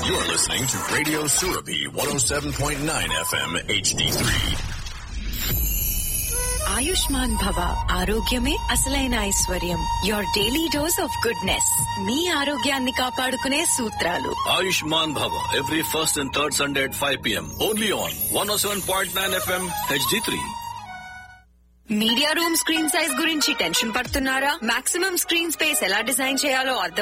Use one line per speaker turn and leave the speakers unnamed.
You're listening to Radio Surabhi 107.9 FM HD3.
Ayushman భవ ఆరోగ్యమే అసలైన ఐశ్వర్యం. Your daily dose of goodness. మీ ఆరోగ్యాన్ని కాపాడుకునే సూత్రాలు.
Ayushman Bhava every first and third Sunday at 5 p.m. Only on 107.9 FM HD3.
Media room screen size గురించి tension పడుతున్నారా? Maximum screen space ఎలా డిజైన్ చేయాలో అర్థం